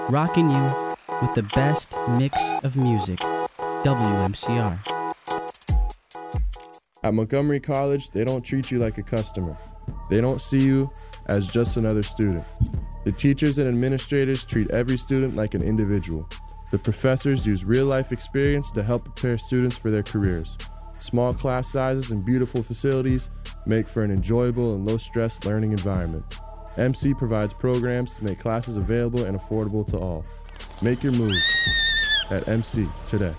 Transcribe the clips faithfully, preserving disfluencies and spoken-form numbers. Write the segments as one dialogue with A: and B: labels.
A: rocking you with the best mix of music. W M C R.
B: At Montgomery College, they don't treat you like a customer. They don't see you as just another student. The teachers and administrators treat every student like an individual. The professors use real-life experience to help prepare students for their careers. Small class sizes and beautiful facilities make for an enjoyable and low-stress learning environment. M C provides programs to make classes available and affordable to all. Make your move at M C today.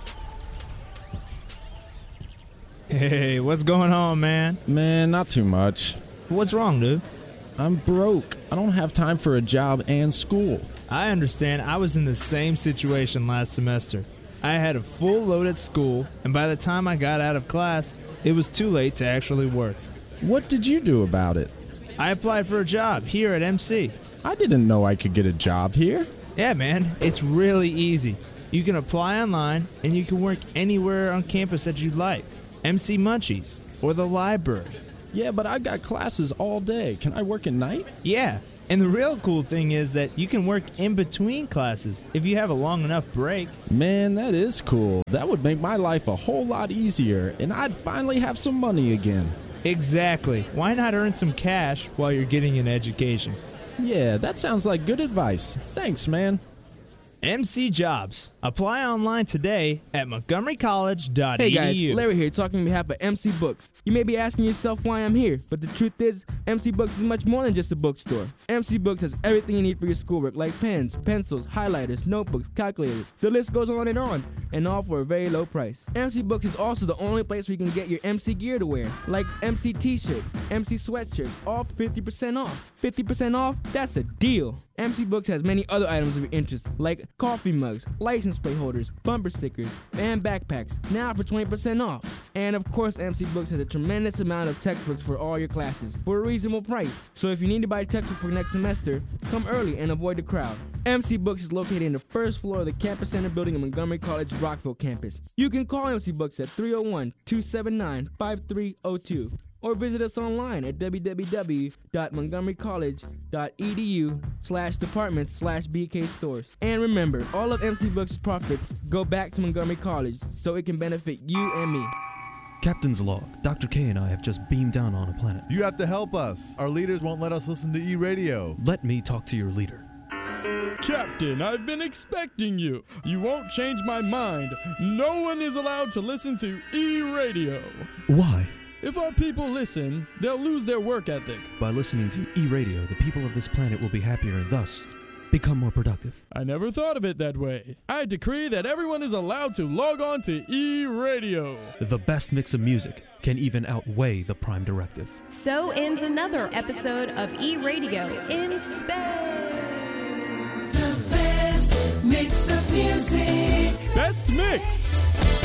C: Hey, what's going on, man?
D: Man, not too much.
C: What's wrong, dude?
D: I'm broke. I don't have time for a job and school.
C: I understand. I was in the same situation last semester. I had a full load at school, and by the time I got out of class, it was too late to actually work.
D: What did you do about it?
C: I applied for a job here at M C.
D: I didn't know I could get a job here.
C: Yeah, man, it's really easy. You can apply online, and you can work anywhere on campus that you'd like. M C Munchies, or the library.
D: Yeah, but I've got classes all day. Can I work at night?
C: Yeah, and the real cool thing is that you can work in between classes if you have a long enough break.
D: Man, that is cool. That would make my life a whole lot easier, and I'd finally have some money again.
C: Exactly. Why not earn some cash while you're getting an education?
D: Yeah, that sounds like good advice. Thanks, man.
C: M C Jobs. Apply online today at montgomery college dot e d u.
E: Hey guys, Larry here talking on behalf of M C Books. You may be asking yourself why I'm here, but the truth is, M C Books is much more than just a bookstore. M C Books has everything you need for your schoolwork, like pens, pencils, highlighters, notebooks, calculators. The list goes on and on, and all for a very low price. M C Books is also the only place where you can get your M C gear to wear, like M C t-shirts, M C sweatshirts, all fifty percent off. fifty percent off? That's a deal. M C Books has many other items of your interest, like coffee mugs, license plate holders, bumper stickers, and backpacks, now for twenty percent off. And of course, M C Books has a tremendous amount of textbooks for all your classes, for a reasonable price. So if you need to buy a textbook for next semester, come early and avoid the crowd. M C Books is located in the first floor of the Campus Center building in Montgomery College, Rockville campus. You can call M C Books at three oh one, two seven nine, five three oh two. Or visit us online at w w w dot montgomery college dot e d u slash departments slash b k stores. And remember, all of M C Books' profits go back to Montgomery College so it can benefit you and me.
F: Captain's log. Doctor K and I have just beamed down on a planet.
G: You have to help us. Our leaders won't let us listen to E-Radio.
F: Let me talk to your leader.
H: Captain, I've been expecting you. You won't change my mind. No one is allowed to listen to E-Radio.
F: Why?
H: If our people listen, they'll lose their work ethic.
F: By listening to E-Radio, the people of this planet will be happier and thus become more productive.
H: I never thought of it that way. I decree that everyone is allowed to log on to E-Radio.
F: The best mix of music can even outweigh the Prime Directive.
I: So ends another episode of E-Radio in space.
J: The best mix of music.
H: Best mix.